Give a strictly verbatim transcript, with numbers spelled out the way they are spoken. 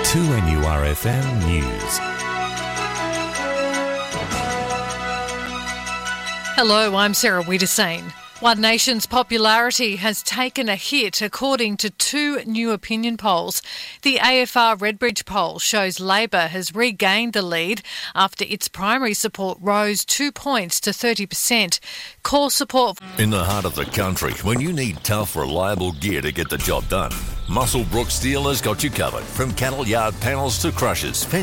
two N U R F M News. Hello, I'm Sarah Wiedersane. One Nation's popularity has taken a hit according to two new opinion polls. The A F R Redbridge poll shows Labor has regained the lead after its primary support rose two points to thirty percent. Core support... In the heart of the country, when you need tough, reliable gear to get the job done, Muswellbrook Steel has got you covered. From cattle yard panels to crushers,